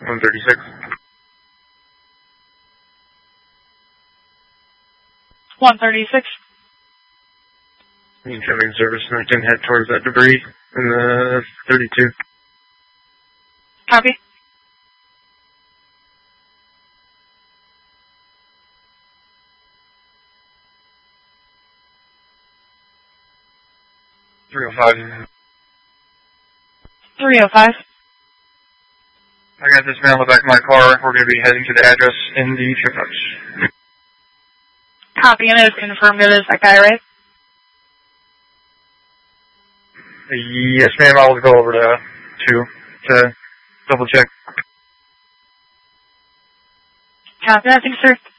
136. 136. Incoming service, and I can head towards that debris in the 32. Copy. .305. 305. I got this man in the back of my car. We're going to be heading to the address in the trip house. Copy, and it is confirmed it is that guy, right? Yes, ma'am. I'll go over to double check. Copy, I think, sir.